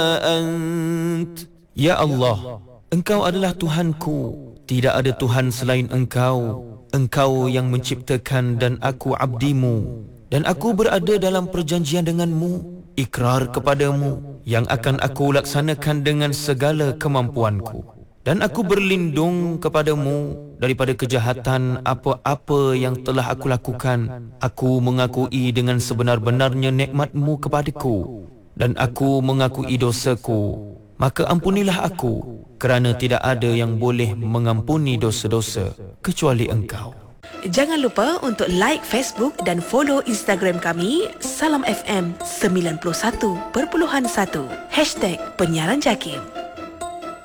أنت. Ya Allah, Engkau adalah Tuhanku, tidak ada Tuhan selain Engkau. Engkau yang menciptakan dan aku abdimu, dan aku berada dalam perjanjian denganmu, ikrar kepadamu yang akan aku laksanakan dengan segala kemampuanku. Dan aku berlindung kepadamu daripada kejahatan apa-apa yang telah aku lakukan. Aku mengakui dengan sebenar-benarnya nikmat-Mu kepadaku, dan aku mengakui dosaku. Maka ampunilah aku, kerana tidak ada yang boleh mengampuni dosa-dosa kecuali Engkau. Jangan lupa untuk like Facebook dan follow Instagram kami Salam FM 91.1 #penyiaran JAKIM.